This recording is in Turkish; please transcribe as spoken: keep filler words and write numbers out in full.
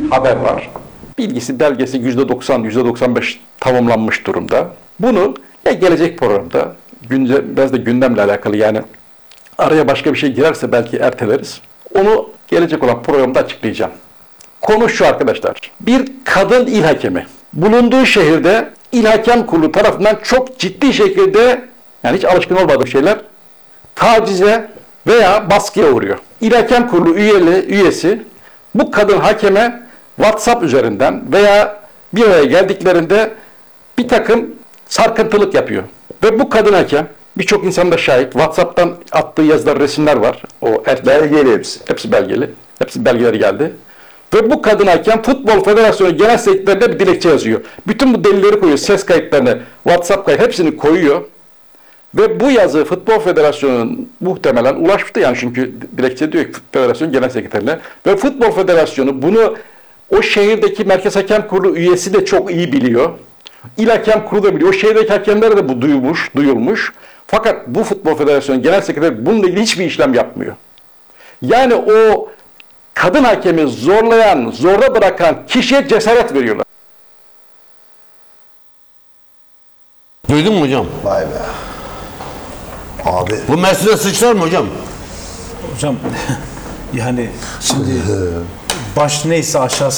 haber var. Bilgisi, belgesi yüzde doksan, yüzde doksan beş tamamlanmış durumda. Bunu ya gelecek programda, günce, biraz da gündemle alakalı yani araya başka bir şey girerse belki erteleriz. Onu gelecek olan programda açıklayacağım. Konu şu arkadaşlar. Bir kadın il hakemi bulunduğu şehirde il hakem kurulu tarafından çok ciddi şekilde, yani hiç alışkın olmadığı şeyler, tacize veya baskıya uğruyor. İl hakem kurulu üyeli, üyesi bu kadın hakeme WhatsApp üzerinden veya bir araya geldiklerinde bir takım sarkıntılık yapıyor. Ve bu kadın hakem, birçok insan da şahit, WhatsApp'tan attığı yazılar, resimler var. O erkek, Belgeli hepsi. hepsi belgeli. Hepsi belgeleri geldi. Ve bu kadın hakem Futbol Federasyonu Genel Sekreterine bir dilekçe yazıyor. Bütün bu delilleri koyuyor. Ses kayıtlarını, WhatsApp kayıt hepsini koyuyor. Ve bu yazı Futbol Federasyonu'nun muhtemelen ulaşmıştı, yani çünkü dilekçe diyor ki Federasyon Genel Sekreterine, ve Futbol Federasyonu bunu o şehirdeki Merkez Hakem Kurulu üyesi de çok iyi biliyor. İl Hakem Kurulu da biliyor. O şehirdeki hakemlere de bu duyulmuş, duyulmuş. Fakat bu Futbol Federasyonu Genel Sekreteri bununla ilgili hiçbir işlem yapmıyor. Yani o kadın hakemi zorlayan, zorda bırakan kişiye cesaret veriyorlar. Duydun mu hocam? Vay be. Abi. Bu Mercedes sıçrar mı hocam? Hocam yani şimdi baş neyse aşağısı